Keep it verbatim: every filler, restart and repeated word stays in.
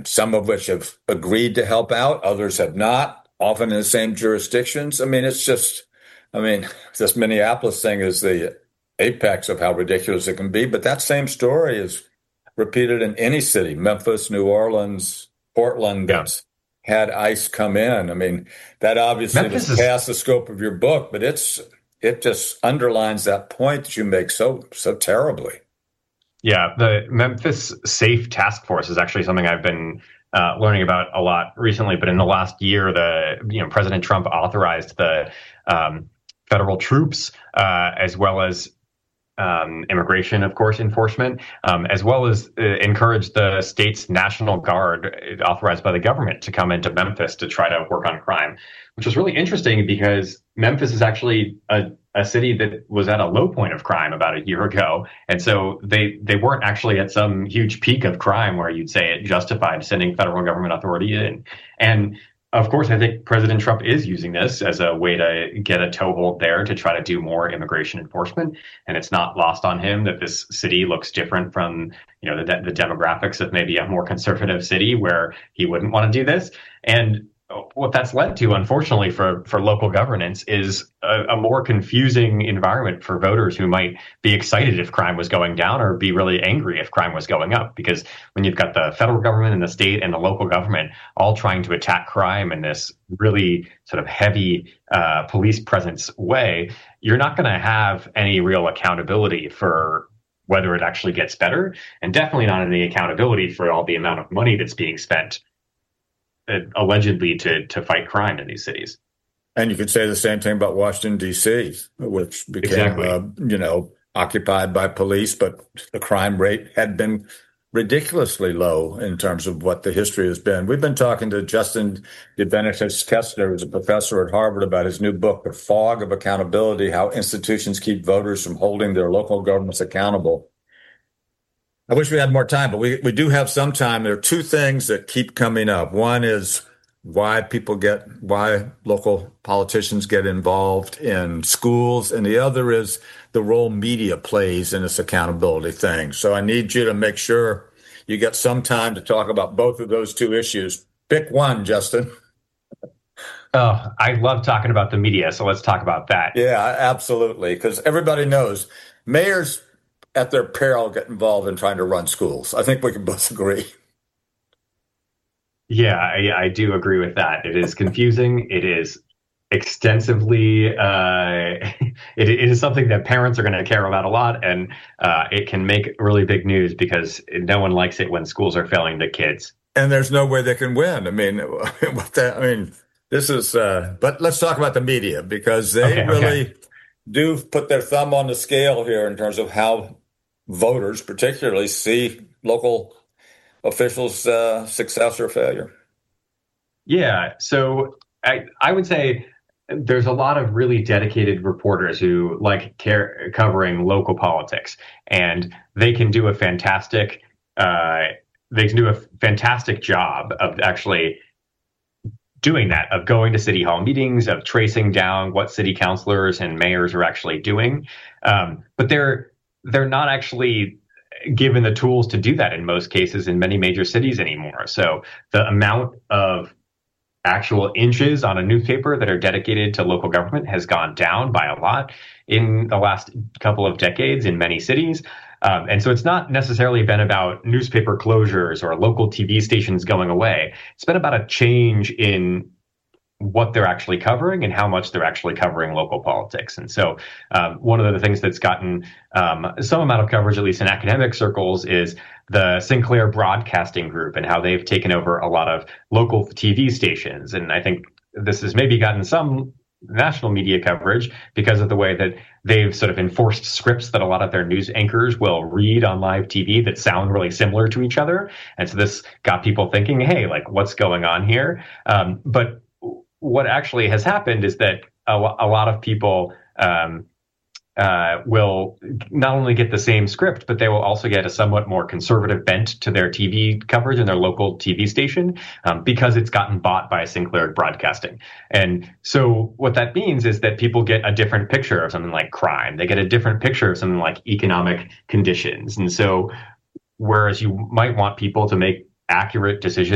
some of which have agreed to help out, others have not, often in the same jurisdictions. I mean, it's just, I mean, this Minneapolis thing is the apex of how ridiculous it can be. But that same story is repeated in any city, Memphis, New Orleans, Portland, Yeah. that's had ICE come in. I mean, that obviously Memphis was is- past the scope of your book, but it's it just underlines that point that you make so so terribly. Yeah, the Memphis Safe Task Force is actually something I've been uh, learning about a lot recently. But in the last year, the you know President Trump authorized the um, federal troops uh, as well as um, immigration, of course, enforcement, um, as well as uh, encouraged the state's National Guard, authorized by the government, to come into Memphis to try to work on crime, which was really interesting because Memphis is actually a, a city that was at a low point of crime about a year ago. And so they, they weren't actually at some huge peak of crime where you'd say it justified sending federal government authority in. And of course, I think President Trump is using this as a way to get a toehold there to try to do more immigration enforcement. And it's not lost on him that this city looks different from, you know, the, the demographics of maybe a more conservative city where he wouldn't want to do this. And what that's led to, unfortunately, for, for local governance is a, a more confusing environment for voters who might be excited if crime was going down or be really angry if crime was going up. Because when you've got the federal government and the state and the local government all trying to attack crime in this really sort of heavy uh, police presence way, you're not going to have any real accountability for whether it actually gets better, and definitely not any accountability for all the amount of money that's being spent allegedly to to fight crime in these cities. And you could say the same thing about Washington, D C, which became, Exactly. uh, you know, occupied by police, but the crime rate had been ridiculously low in terms of what the history has been. We've been talking to Justin DeBenitis Kessler, who's a professor at Harvard, about his new book, The Fog of Accountability, How Institutions Keep Voters from Holding Their Local Governments Accountable. I wish we had more time, but we, we do have some time. There are two things that keep coming up. One is why people get, why local politicians get involved in schools. And the other is the role media plays in this accountability thing. So I need you to make sure you get some time to talk about both of those two issues. Pick one, Justin. Oh, I love talking about the media. So let's talk about that. Yeah, absolutely. Because everybody knows mayors at their peril get involved in trying to run schools. I think we can both agree. Yeah, I, I do agree with that. It is confusing. It is extensively, uh, it, it is something that parents are going to care about a lot. And uh, it can make really big news because no one likes it when schools are failing the kids. And there's no way they can win. I mean, what that, I mean, this is, uh, but let's talk about the media because they Okay, really okay. do put their thumb on the scale here in terms of how voters particularly see local officials' uh, success or failure. Yeah, so I I would say there's a lot of really dedicated reporters who like care, covering local politics, and they can do a fantastic uh, they can do a fantastic job of actually doing that, of going to city hall meetings, of tracing down what city councilors and mayors are actually doing, um, but they're they're not actually given the tools to do that in most cases in many major cities anymore. So the amount of actual inches on a newspaper that are dedicated to local government has gone down by a lot in the last couple of decades in many cities. Um, and so it's not necessarily been about newspaper closures or local T V stations going away. It's been about a change in what they're actually covering and how much they're actually covering local politics. And so um, one of the things that's gotten um, some amount of coverage, at least in academic circles, is the Sinclair Broadcasting Group and how they've taken over a lot of local T V stations. And I think this has maybe gotten some national media coverage because of the way that they've sort of enforced scripts that a lot of their news anchors will read on live T V that sound really similar to each other. And so this got people thinking, hey, like, what's going on here? Um, but what actually has happened is that a, a lot of people um, uh, will not only get the same script, but they will also get a somewhat more conservative bent to their T V coverage in their local T V station um, because it's gotten bought by Sinclair Broadcasting. And so what that means is that people get a different picture of something like crime. They get a different picture of something like economic conditions. And so whereas you might want people to make accurate decisions